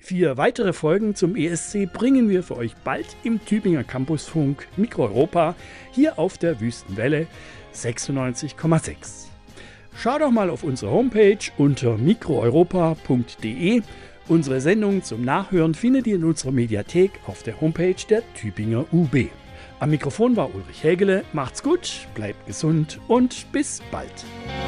4 weitere Folgen zum ESC bringen wir für euch bald im Tübinger Campusfunk Mikro Europa hier auf der Wüstenwelle 96,6. Schau doch mal auf unsere Homepage unter mikroeuropa.de. Unsere Sendung zum Nachhören findet ihr in unserer Mediathek auf der Homepage der Tübinger UB. Am Mikrofon war Ulrich Hägele. Macht's gut, bleibt gesund und bis bald.